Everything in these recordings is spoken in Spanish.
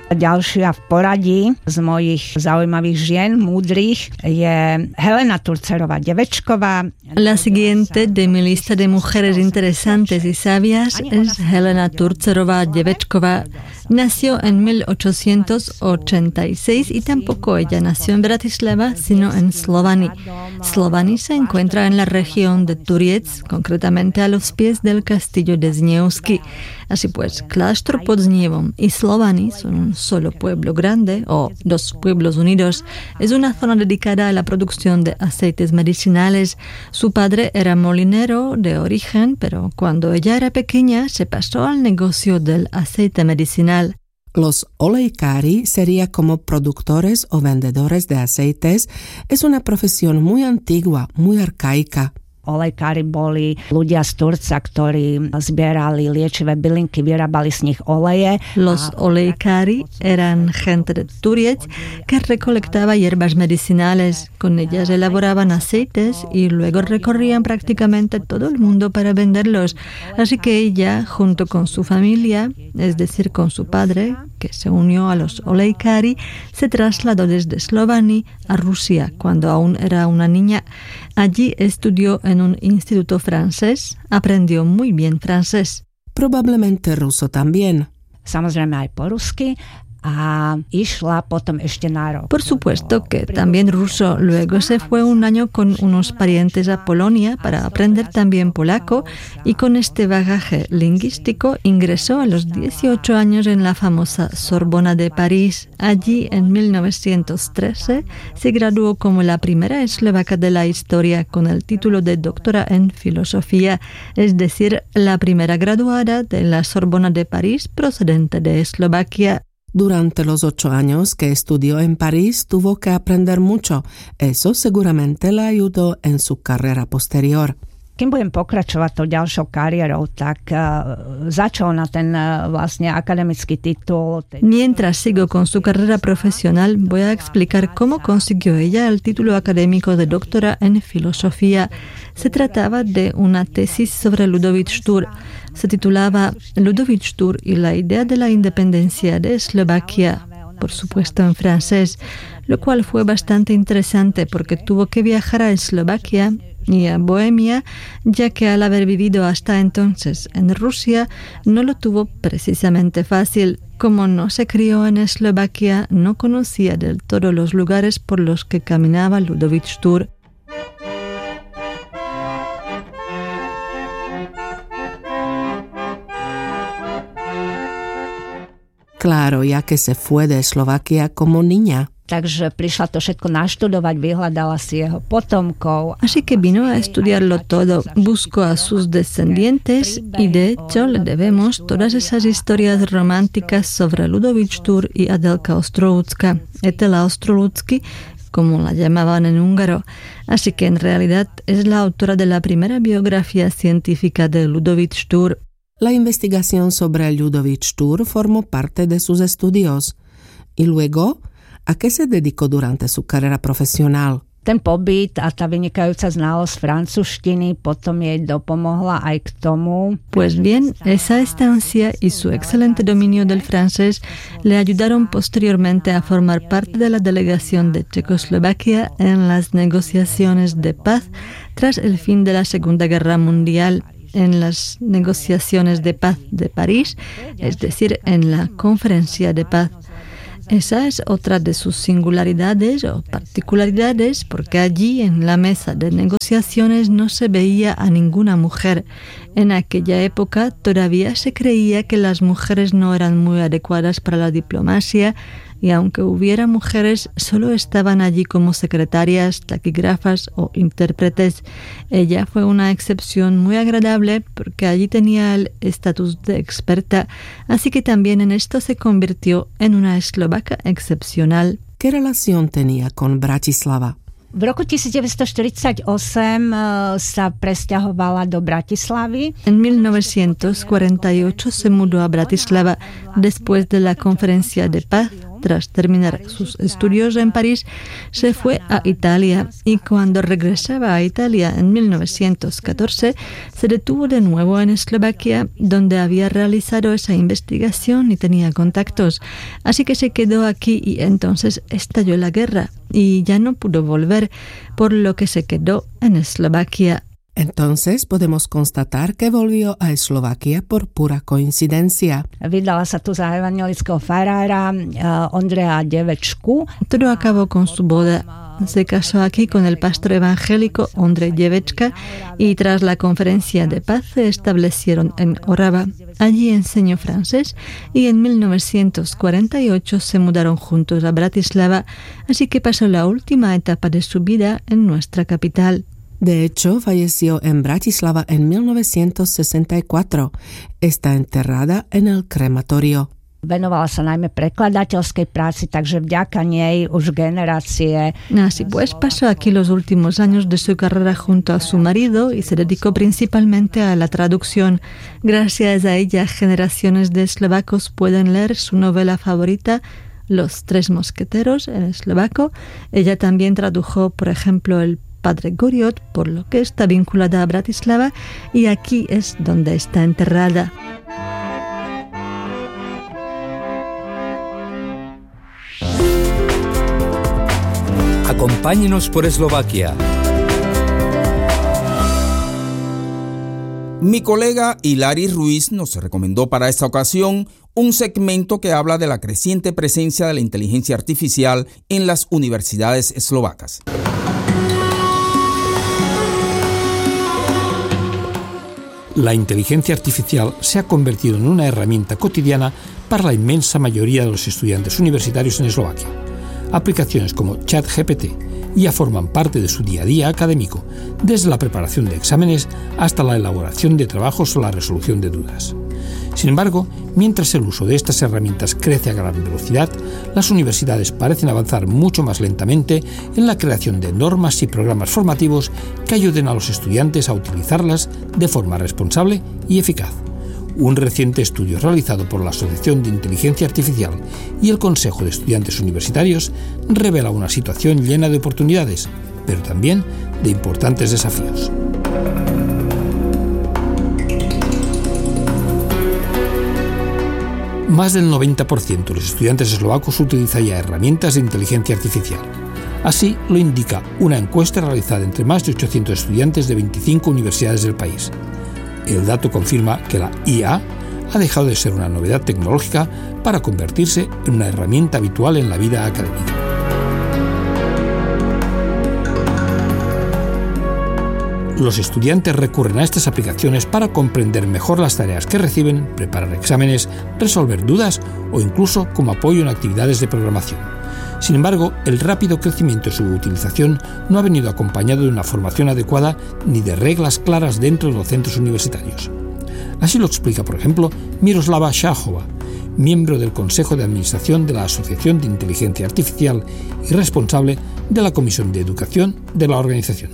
Ďalšia v poradí z mojich zaujímavých žien, múdrych, je Helena Turcerová Devečková. La siguiente de mi lista de mujeres interesantes y sabias es Helena Turcerová Devečková. Nació en 1886 y tampoco ella nació en Bratislava, sino en Slovany. Slovany se encuentra en la región de Turiec, concretamente a los pies del castillo de Zniewski. Así pues, Kláštor pod Znievom y Slovany son un solo pueblo grande, o dos pueblos unidos. Es una zona dedicada a la producción de aceites medicinales. Su padre era molinero de origen, pero cuando ella era pequeña se pasó al negocio del aceite medicinal. Los olejkári sería como productores o vendedores de aceites. Es una profesión muy antigua, muy arcaica. Olejkári boli ľudia z Turca, ktorí zbierali liečivé bylinky, vyrábali z nich oleje. Los olejkári eran gente de Turiec que recolectaba hierbas medicinales. Con ellas elaboraban aceites y luego recorrían prácticamente todo el mundo para venderlos. Así que ella, junto con su familia, es decir, con su padre, que se unió a los olejkári, se trasladó desde Slovany a Rusia cuando aún era una niña. Allí estudió en un instituto francés, aprendió muy bien francés. Probablemente ruso también. Samozrejme aj po rusky. A išla potom ešte na rok. Por supuesto que también ruso. Luego se fue un año con unos parientes a Polonia para aprender también polaco y con este bagaje lingüístico ingresó a los 18 años en la famosa Sorbona de París. Allí en 1913 se graduó como la primera eslovaca de la historia con el título de doctora en filosofía, es decir, la primera graduada de la Sorbona de París procedente de Eslovaquia. Durante los 8 años que estudió en París tuvo que aprender mucho. Eso seguramente la ayudó en su carrera posterior. Kým budem pokračovať tou ďalšou kariérou, tak začal na ten vlastne akademický titul. Mientras sigo con su carrera profesional, voy a explicar cómo consiguió ella el título académico de doctora en filosofía. Se trataba de una tesis sobre Ludovít Štúr. Se titulaba Ludovít Štúr y la idea de la independencia de Eslovaquia, por supuesto en francés, lo cual fue bastante interesante porque tuvo que viajar a Eslovaquia y a Bohemia, ya que al haber vivido hasta entonces en Rusia no lo tuvo precisamente fácil. Como no se crió en Eslovaquia, no conocía del todo los lugares por los que caminaba Ludovít Štúr. Claro, ya que se fue de Eslovaquia como niña. Takže prišla to všetko naštudovať, vyhľadala si jeho potomkov. Así que vino a estudiarlo todo, buscó a sus descendientes y de hecho le debemos todas esas historias románticas sobre Ludovít Štúr y Adelka Ostroucka, Etela Ostroucky, como la llamaban en húngaro. Así que en realidad es la autora de la primera biografía científica de Ludovít Štúr. La investigación sobre Ludovít Štúr formó parte de sus estudios. Y luego, ¿a qué se dedicó durante su carrera profesional? Ten pobyt a tá vynikajúca znalosť francúzštiny potom jej dopomohla aj k tomu. Pues bien, esa estancia y su excelente dominio del francés le ayudaron posteriormente a formar parte de la delegación de Checoslovaquia en las negociaciones de paz tras el fin de la Segunda Guerra Mundial. En las negociaciones de paz de París, es decir, en la Conferencia de Paz. Esa es otra de sus singularidades o particularidades, porque allí en la mesa de negociaciones no se veía a ninguna mujer. En aquella época todavía se creía que las mujeres no eran muy adecuadas para la diplomacia, y aunque hubiera mujeres, solo estaban allí como secretarias, taquígrafas o intérpretes. Ella fue una excepción muy agradable porque allí tenía el estatus de experta, así que también en esto se convirtió en una eslovaca excepcional. ¿Qué relación tenía con Bratislava? V roku 1948 sa presťahovala do Bratislavy. En 1948 se mudó a Bratislava después de la Conferencia de Paz tras terminar sus estudios en París, se fue a Italia y cuando regresaba a Italia en 1914, se detuvo de nuevo en Eslovaquia, donde había realizado esa investigación y tenía contactos. Así que se quedó aquí y entonces estalló la guerra y ya no pudo volver, por lo que se quedó en Eslovaquia. Entonces podemos constatar que volvió a Eslovaquia por pura coincidencia. Vydala sa tu za evangelického farára Ondreja Devečku. Todo acabó con su boda. Se casó aquí con el pastor evangélico Ondrej Devečka y tras la conferencia de paz se establecieron en Orava. Allí enseñó francés y en 1948 se mudaron juntos a Bratislava, así que pasó la última etapa de su vida en nuestra capital. De hecho, falleció en Bratislava en 1964. Está enterrada en el crematorio. Venovala sa najmä prekladateľskej práci, takže vďaka nej už generácie. Así pues, pasó aquí los últimos años de su carrera junto a su marido y se dedicó principalmente a la traducción. Gracias a ella, generaciones de eslovacos pueden leer su novela favorita, Los Tres Mosqueteros, en eslovaco. Ella también tradujo, por ejemplo, El Padre Goriot, por lo que está vinculada a Bratislava y aquí es donde está enterrada. Acompáñenos por Eslovaquia. Mi colega Hilary Ruiz nos recomendó para esta ocasión un segmento que habla de la creciente presencia de la inteligencia artificial en las universidades eslovacas. La inteligencia artificial se ha convertido en una herramienta cotidiana para la inmensa mayoría de los estudiantes universitarios en Eslovaquia. Aplicaciones como ChatGPT ya forman parte de su día a día académico, desde la preparación de exámenes hasta la elaboración de trabajos o la resolución de dudas. Sin embargo, mientras el uso de estas herramientas crece a gran velocidad, las universidades parecen avanzar mucho más lentamente en la creación de normas y programas formativos que ayuden a los estudiantes a utilizarlas de forma responsable y eficaz. Un reciente estudio realizado por la Asociación de Inteligencia Artificial y el Consejo de Estudiantes Universitarios revela una situación llena de oportunidades, pero también de importantes desafíos. Más del 90% de los estudiantes eslovacos utiliza ya herramientas de inteligencia artificial. Así lo indica una encuesta realizada entre más de 800 estudiantes de 25 universidades del país. El dato confirma que la IA ha dejado de ser una novedad tecnológica para convertirse en una herramienta habitual en la vida académica. Los estudiantes recurren a estas aplicaciones para comprender mejor las tareas que reciben, preparar exámenes, resolver dudas o incluso como apoyo en actividades de programación. Sin embargo, el rápido crecimiento de su utilización no ha venido acompañado de una formación adecuada ni de reglas claras dentro de los centros universitarios. Así lo explica, por ejemplo, Miroslava Šáchová, miembro del Consejo de Administración de la Asociación de Inteligencia Artificial y responsable de la Comisión de Educación de la organización.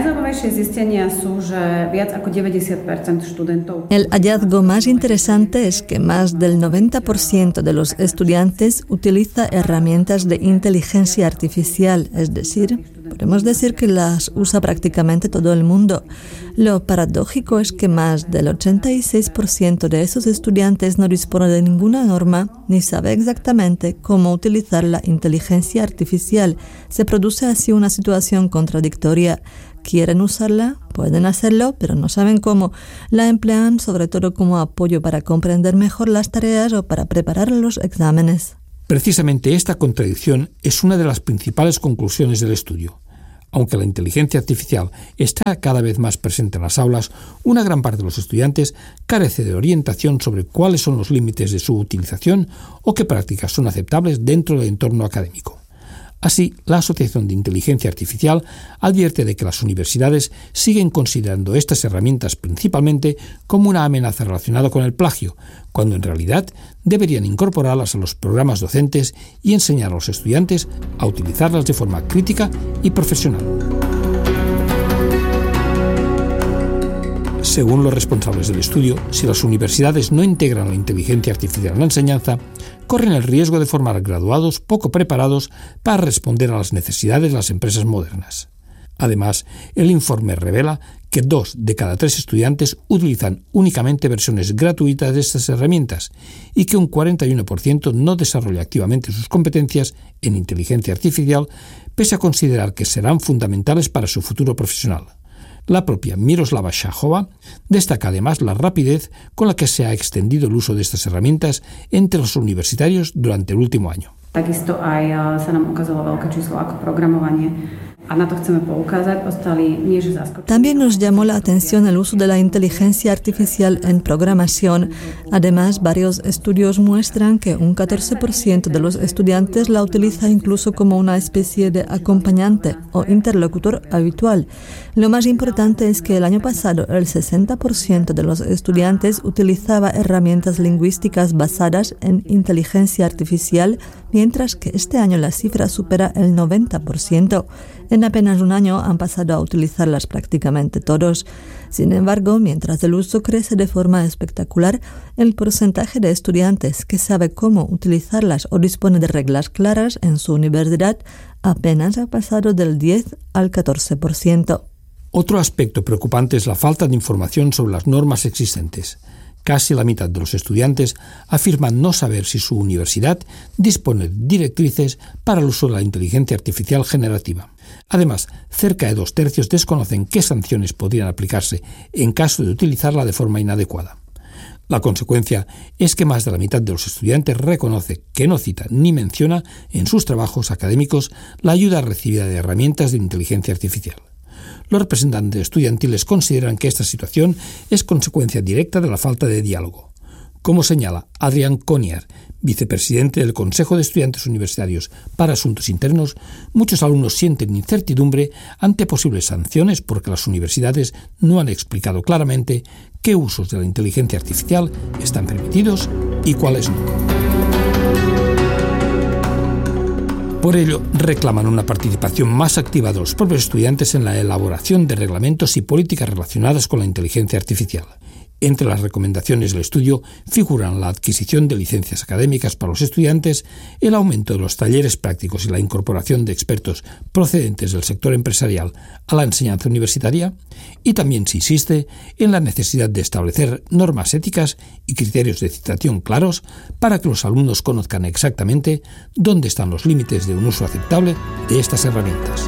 El hallazgo más interesante es que más del 90% de los estudiantes utiliza herramientas de inteligencia artificial, es decir, podemos decir que las usa prácticamente todo el mundo. Lo paradójico es que más del 86% de esos estudiantes no dispone de ninguna norma ni sabe exactamente cómo utilizar la inteligencia artificial. Se produce así una situación contradictoria. Quieren usarla, pueden hacerlo, pero no saben cómo. La emplean sobre todo como apoyo para comprender mejor las tareas o para preparar los exámenes. Precisamente esta contradicción es una de las principales conclusiones del estudio. Aunque la inteligencia artificial está cada vez más presente en las aulas, una gran parte de los estudiantes carece de orientación sobre cuáles son los límites de su utilización o qué prácticas son aceptables dentro del entorno académico. Así, la Asociación de Inteligencia Artificial advierte de que las universidades siguen considerando estas herramientas principalmente como una amenaza relacionada con el plagio, cuando en realidad deberían incorporarlas a los programas docentes y enseñar a los estudiantes a utilizarlas de forma crítica y profesional. Según los responsables del estudio, si las universidades no integran la inteligencia artificial en la enseñanza, corren el riesgo de formar graduados poco preparados para responder a las necesidades de las empresas modernas. Además, el informe revela que 2 de cada 3 estudiantes utilizan únicamente versiones gratuitas de estas herramientas y que un 41% no desarrolla activamente sus competencias en inteligencia artificial, pese a considerar que serán fundamentales para su futuro profesional. La propia Miroslava Shachova destaca además la rapidez con la que se ha extendido el uso de estas herramientas entre los universitarios durante el último año. Takisto aj sa nám ukázalo veľké číslo ako programovanie. También nos llamó la atención el uso de la inteligencia artificial en programación. Además, varios estudios muestran que un 14% de los estudiantes la utiliza incluso como una especie de acompañante o interlocutor habitual. Lo más importante es que el año pasado el 60% de los estudiantes utilizaba herramientas lingüísticas basadas en inteligencia artificial, mientras que este año la cifra supera el 90%. En apenas un año han pasado a utilizarlas prácticamente todos. Sin embargo, mientras el uso crece de forma espectacular, el porcentaje de estudiantes que sabe cómo utilizarlas o dispone de reglas claras en su universidad apenas ha pasado del 10 al 14%. Otro aspecto preocupante es la falta de información sobre las normas existentes. Casi la mitad de los estudiantes afirman no saber si su universidad dispone de directrices para el uso de la inteligencia artificial generativa. Además, cerca de 2/3 desconocen qué sanciones podrían aplicarse en caso de utilizarla de forma inadecuada. La consecuencia es que más de la mitad de los estudiantes reconoce que no cita ni menciona en sus trabajos académicos la ayuda recibida de herramientas de inteligencia artificial. Los representantes estudiantiles consideran que esta situación es consecuencia directa de la falta de diálogo. Como señala Adrián Coniar, vicepresidente del Consejo de Estudiantes Universitarios para Asuntos Internos, muchos alumnos sienten incertidumbre ante posibles sanciones porque las universidades no han explicado claramente qué usos de la inteligencia artificial están permitidos y cuáles no. Por ello, reclaman una participación más activa de los propios estudiantes en la elaboración de reglamentos y políticas relacionadas con la inteligencia artificial. Entre las recomendaciones del estudio figuran la adquisición de licencias académicas para los estudiantes, el aumento de los talleres prácticos y la incorporación de expertos procedentes del sector empresarial a la enseñanza universitaria, y también se insiste en la necesidad de establecer normas éticas y criterios de citación claros para que los alumnos conozcan exactamente dónde están los límites de un uso aceptable de estas herramientas.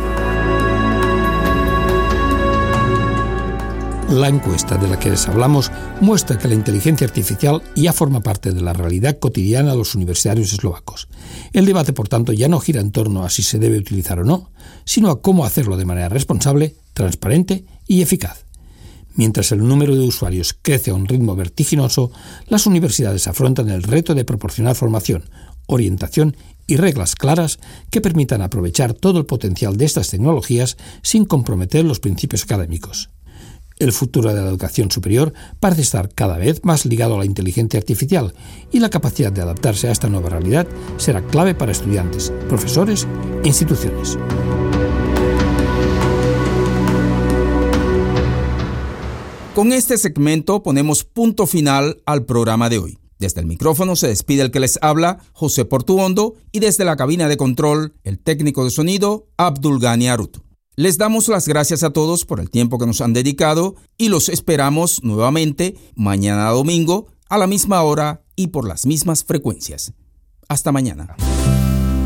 La encuesta de la que les hablamos muestra que la inteligencia artificial ya forma parte de la realidad cotidiana de los universitarios eslovacos. El debate, por tanto, ya no gira en torno a si se debe utilizar o no, sino a cómo hacerlo de manera responsable, transparente y eficaz. Mientras el número de usuarios crece a un ritmo vertiginoso, las universidades afrontan el reto de proporcionar formación, orientación y reglas claras que permitan aprovechar todo el potencial de estas tecnologías sin comprometer los principios académicos. El futuro de la educación superior parece estar cada vez más ligado a la inteligencia artificial y la capacidad de adaptarse a esta nueva realidad será clave para estudiantes, profesores e instituciones. Con este segmento ponemos punto final al programa de hoy. Desde el micrófono se despide el que les habla, José Portuondo, y desde la cabina de control, el técnico de sonido, Abdulgani Arut. Les damos las gracias a todos por el tiempo que nos han dedicado y los esperamos nuevamente mañana domingo a la misma hora y por las mismas frecuencias. Hasta mañana.